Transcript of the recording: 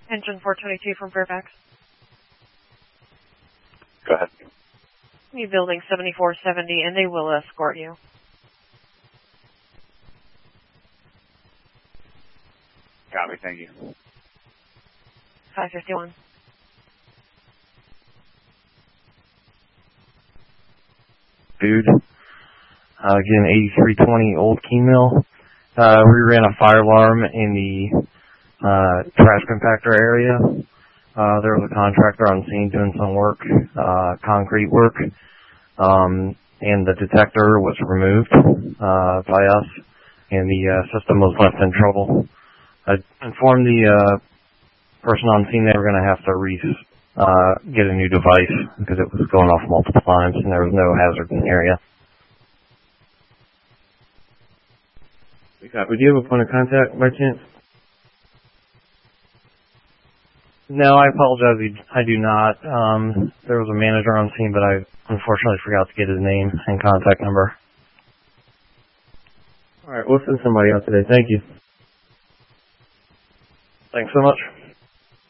Engine 422 from Fairfax. Go ahead. New building 7470, and they will escort you. Copy, thank you. 551. Dude, again, 8320 Old Key Mill. We ran a fire alarm in the trash compactor area. There was a contractor on scene doing some work, concrete work, and the detector was removed by us, and the system was left in trouble. I informed the person on scene they were going to have to get a new device because it was going off multiple times and there was no hazard in the area. Do you have a point of contact by chance? No, I apologize. I do not. There was a manager on scene, but I unfortunately forgot to get his name and contact number. All right, we'll send somebody out today. Thank you. Thanks so much.